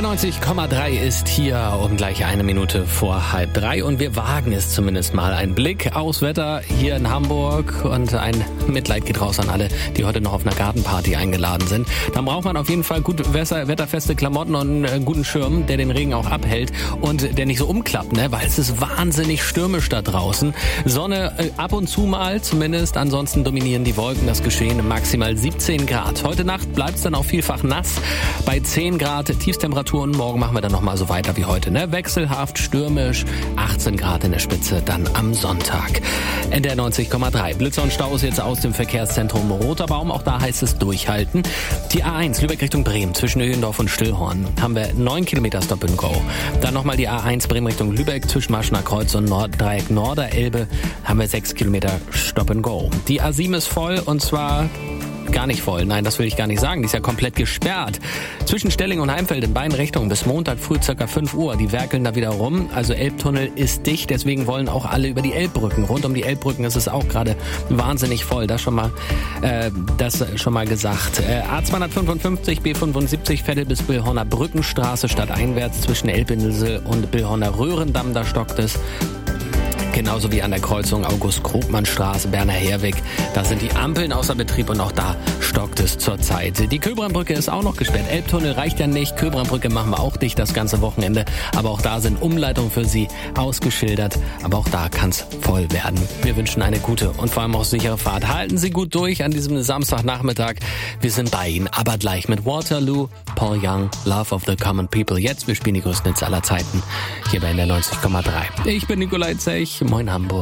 NDR 90,3 ist hier um gleich 1 Minute vor 2:30 und wir wagen es zumindest mal. Ein Blick aufs Wetter hier in Hamburg und ein Mitleid geht raus an alle, die heute noch auf einer Gartenparty eingeladen sind. Dann braucht man auf jeden Fall gut wetterfeste Klamotten und einen guten Schirm, der den Regen auch abhält und der nicht so umklappt, ne? Weil es ist wahnsinnig stürmisch da draußen. Sonne ab und zu mal zumindest, ansonsten dominieren die Wolken das Geschehen, maximal 17 Grad. Heute Nacht bleibt es dann auch vielfach nass, bei 10 Grad Tiefstemperaturen. Morgen machen wir dann nochmal so weiter wie heute, ne? Wechselhaft, stürmisch, 18 Grad in der Spitze dann am Sonntag. NDR 90,3. Blitzer und Staus jetzt aus dem Verkehrszentrum Roter Baum. Auch da heißt es durchhalten. Die A1 Lübeck Richtung Bremen zwischen Öhendorf und Stillhorn haben wir 9 Kilometer Stop and Go. Dann nochmal die A1 Bremen Richtung Lübeck zwischen Marschener Kreuz und Dreieck Norderelbe haben wir 6 Kilometer Stop and Go. Die A7 ist voll und zwar gar nicht voll. Nein, das will ich gar nicht sagen. Die ist ja komplett gesperrt. Zwischen Stelling und Heimfeld in beiden Richtungen bis Montag früh ca. 5 Uhr. Die werkeln da wieder rum. Also Elbtunnel ist dicht. Deswegen wollen auch alle über die Elbbrücken. Rund um die Elbbrücken ist es auch gerade wahnsinnig voll. Das schon mal gesagt. A255, B75 Vettel bis Billhorner Brückenstraße stadteinwärts zwischen Elbinsel und Billhorner Röhrendamm. Da stockt es. Genauso wie an der Kreuzung August-Krogmann-Straße, Berner Herweg. Da sind die Ampeln außer Betrieb und auch da stockt es zurzeit. Die Köbrandbrücke ist auch noch gesperrt. Elbtunnel reicht ja nicht. Köbrandbrücke machen wir auch dicht das ganze Wochenende. Aber auch da sind Umleitungen für Sie ausgeschildert. Aber auch da kann es voll werden. Wir wünschen eine gute und vor allem auch sichere Fahrt. Halten Sie gut durch an diesem Samstagnachmittag. Wir sind bei Ihnen. Aber gleich mit Waterloo, Paul Young, Love of the Common People. Jetzt, wir spielen die größten Hits aller Zeiten. Hier bei NDR 90,3. Ich bin Nikolai Zech. Moin Hamburg.